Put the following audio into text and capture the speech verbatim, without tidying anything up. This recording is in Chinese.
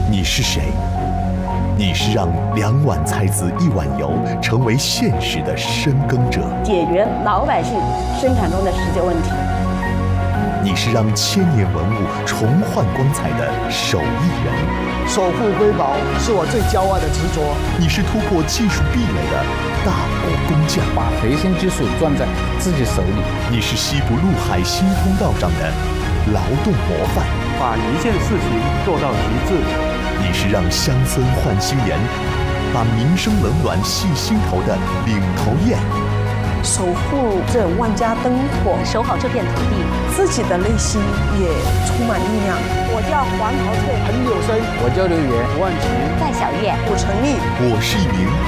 你是谁？你是让两碗菜籽一碗油成为现实的深耕者， 解决老百姓生产中的实际问题。 你是让千年文物重焕光彩的手艺人， 守护瑰宝是我最骄傲的执着。 你是突破技术壁垒的大国工匠， 把核心技术攥在自己手里。 你是西部陆海新通道上的劳动模范， 把一件事情做到极致。 你是让乡村换新颜，把民生冷暖系心头的领头雁， 守护这万家灯火， 守好这片土地， 自己的内心也充满力量。 我叫黄桃翠， 彭有生， 我叫刘源， 吴万琪， 戴小月， 武成立。 我是一名